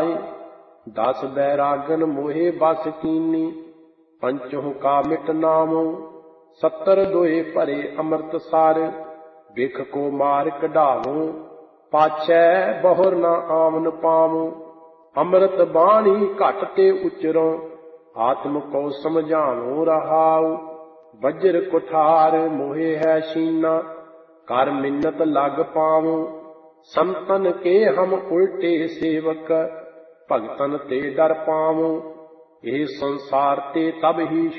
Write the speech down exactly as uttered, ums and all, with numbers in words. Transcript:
जाए। दस बैरागन मोहे बस कीनी, पंचों का मिट नामो। सत्तर दोए भरे अमृत सार, बिख को मार कढावो। पाछै बहुर न आमन पावो, अमृत बाणी घट ते उचरों। आत्म को समझावो रहाऊ, वज्र कुठार मोहे है शीना। कर मिन्नत लग पावो, संतन के हम उल्टे सेवक। भगतन ते डर पावो, ये संसार ते तब ही